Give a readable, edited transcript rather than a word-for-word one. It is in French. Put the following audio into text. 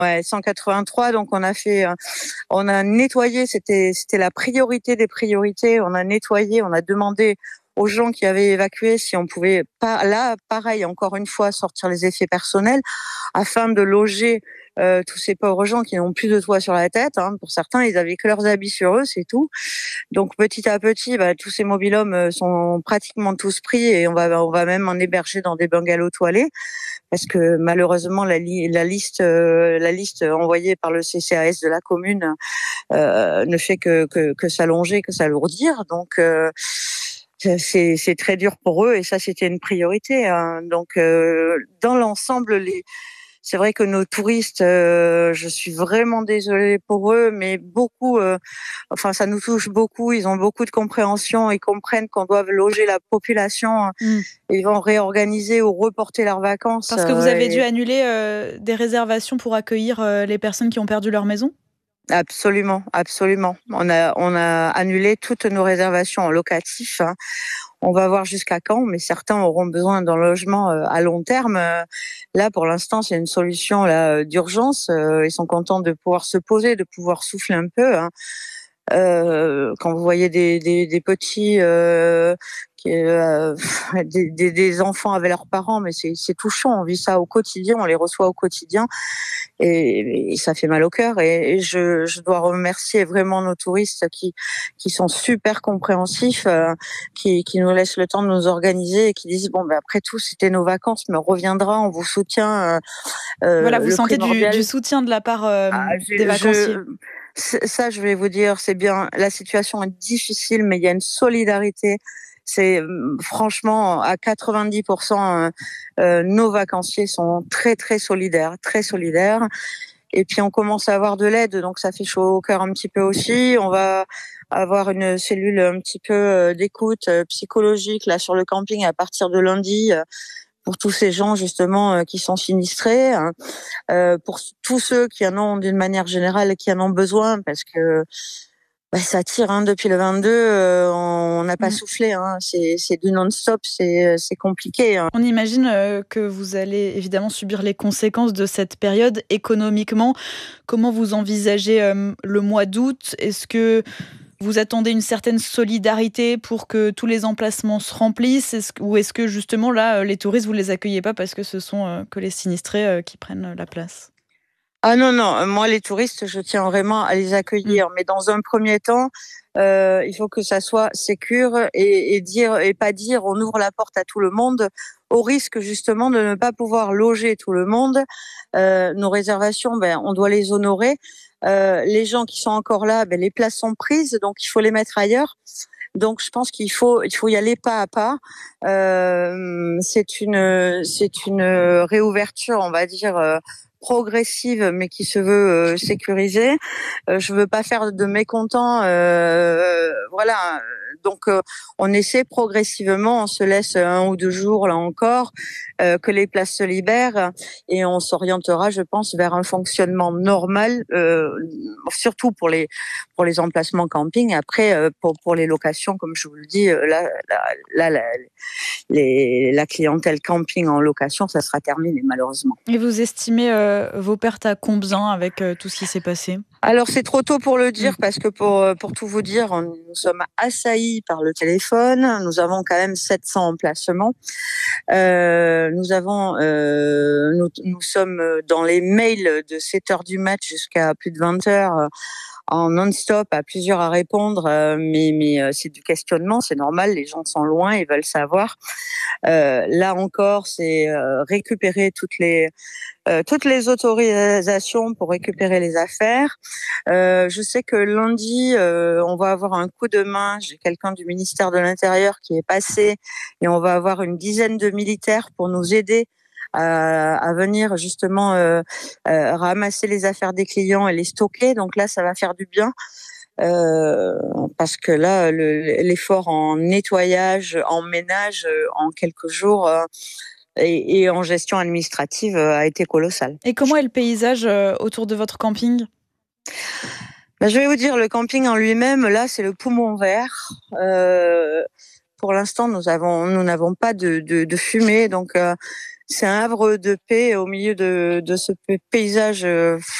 Ouais, 183. Donc on a nettoyé. C'était la priorité des priorités. On a nettoyé. On a demandé aux gens qui avaient évacué si on pouvait pas, là, pareil, encore une fois, sortir les effets personnels afin de loger tous ces pauvres gens qui n'ont plus de toit sur la tête. Hein. Pour certains, ils avaient que leurs habits sur eux, c'est tout. Donc petit à petit, tous ces mobil-homes sont pratiquement tous pris et on va même en héberger dans des bungalows toilés parce que malheureusement la liste envoyée par le CCAS de la commune ne fait que s'allonger, que s'alourdir. Donc c'est très dur pour eux et ça c'était une priorité. Hein. Donc dans l'ensemble, c'est vrai que nos touristes, je suis vraiment désolée pour eux, mais beaucoup, ça nous touche beaucoup. Ils ont beaucoup de compréhension, ils comprennent qu'on doit loger la population. Mm. Ils vont réorganiser ou reporter leurs vacances. Parce que vous avez dû annuler des réservations pour accueillir les personnes qui ont perdu leur maison? Absolument, absolument. On a annulé toutes nos réservations en locatif. Hein. On va voir jusqu'à quand, mais certains auront besoin d'un logement à long terme. Là, pour l'instant, c'est une solution là d'urgence. Ils sont contents de pouvoir se poser, de pouvoir souffler un peu. Hein. Quand vous voyez des petits des enfants avec leurs parents, mais c'est touchant. On vit ça au quotidien, on les reçoit au quotidien et ça fait mal au cœur. Et je dois remercier vraiment nos touristes qui sont super compréhensifs, qui nous laissent le temps de nous organiser et qui disent bon ben après tout c'était nos vacances, mais on reviendra, on vous soutient. Voilà, vous Le sentez du primordial. soutien de la part Ah, des vacanciers. ça, je vais vous dire, c'est bien. La situation est difficile, mais il y a une solidarité. C'est franchement à 90%, nos vacanciers sont très très solidaires, très solidaires. Et puis on commence à avoir de l'aide, donc ça fait chaud au cœur un petit peu aussi. On va avoir une cellule un petit peu d'écoute psychologique là sur le camping à partir de lundi. Pour tous ces gens justement qui sont sinistrés, hein, pour tous ceux qui en ont d'une manière générale qui en ont besoin, parce que ça tire hein, depuis le 22, on n'a pas Mm. soufflé, hein, c'est du non-stop, c'est compliqué. Hein. On imagine que vous allez évidemment subir les conséquences de cette période économiquement. Comment vous envisagez le mois d'août? Est-ce que vous attendez une certaine solidarité pour que tous les emplacements se remplissent? Ou est-ce que justement là, les touristes, vous les accueillez pas parce que ce sont que les sinistrés qui prennent la place? Ah non, non, moi les touristes, je tiens vraiment à les Mm. accueillir, mais dans un premier temps, il faut que ça soit sécure et pas dire on ouvre la porte à tout le monde au risque justement de ne pas pouvoir loger tout le monde. Nos réservations, on doit les honorer. Les gens qui sont encore là, les places sont prises, donc il faut les mettre ailleurs. Donc je pense il faut y aller pas à pas. C'est une réouverture, on va dire progressive, mais qui se veut sécurisée. Je veux pas faire de mécontents. Voilà. Donc on essaie progressivement, on se laisse 1 ou 2 jours là encore, que les places se libèrent et on s'orientera, je pense, vers un fonctionnement normal, surtout pour les emplacements camping. Après, pour les locations, comme je vous le dis, là, la clientèle camping en location, ça sera terminé malheureusement. Et vous estimez vos pertes à combien avec tout ce qui s'est passé? Alors c'est trop tôt pour le Mm. dire parce que pour tout vous dire, nous sommes assaillis par le téléphone. Nous avons quand même 700 emplacements. Nous sommes dans les mails de 7 heures du mat jusqu'à plus de 20 heures en non-stop à plusieurs à répondre. Mais c'est du questionnement, c'est normal. Les gens sont loin, ils veulent savoir. Là encore, c'est récupérer toutes les autorisations pour récupérer les affaires. Je sais que lundi, on va avoir un coup de main. J'ai quelqu'un du ministère de l'Intérieur qui est passé et on va avoir une dizaine de militaires pour nous aider à venir justement ramasser les affaires des clients et les stocker. Donc là, ça va faire du bien. Euh, Parce que là, l'effort en nettoyage, en ménage, en quelques jours et en gestion administrative a été colossal. Et comment est le paysage autour de votre camping? Je vais vous dire, le camping en lui-même, là, c'est le poumon vert. Pour l'instant, nous n'avons pas de fumée, donc c'est un havre de paix au milieu de ce paysage